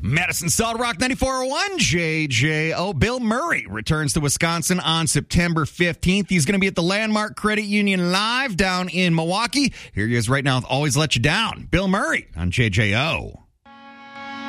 Madison Solid Rock 9401, JJO. Bill Murray returns to Wisconsin on September 15th. He's going to be at the Landmark Credit Union Live down in Milwaukee. Here he is right now with Always Let You Down. Bill Murray on JJO.